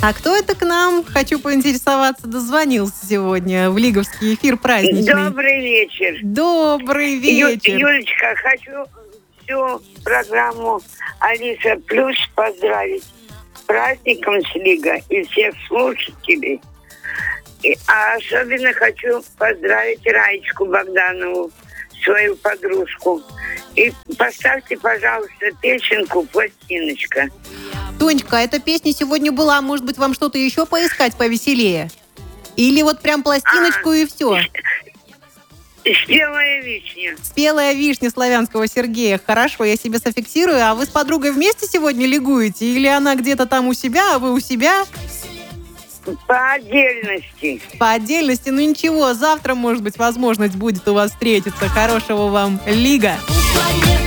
А кто это к нам, хочу поинтересоваться, дозвонился сегодня в лиговский эфир праздничный? Добрый вечер. Добрый вечер. Юлечка, хочу всю программу Алиса Плюс поздравить с праздником с Лига и всех слушателей. А особенно хочу поздравить Раечку Богданову, свою подружку. И поставьте, пожалуйста, песенку «Пластиночка». Тонечка, эта песня сегодня была, может быть, вам что-то еще поискать повеселее? Или вот прям пластиночку и все? «Спелая вишня». «Спелая вишня» Славянского Сергея. Хорошо, я себе зафиксирую. А вы с подругой вместе сегодня лигуете? Или она где-то там у себя, а вы у себя? По отдельности. По отдельности, ну ничего, завтра, может быть, возможность будет у вас встретиться. Хорошего вам лига.